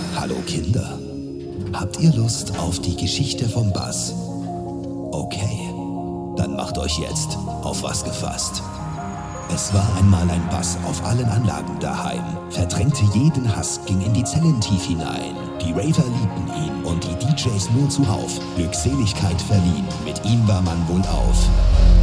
Hallo Kinder. Habt ihr Lust auf die Geschichte vom Bass? Okay, dann macht euch jetzt auf was gefasst. Es war einmal ein Bass auf allen Anlagen daheim, verdrängte jeden Hass, ging in die Zellen tief hinein. Die Raver liebten ihn und die DJs nur zuhauf, Glückseligkeit verliehen, mit ihm war man wohlauf.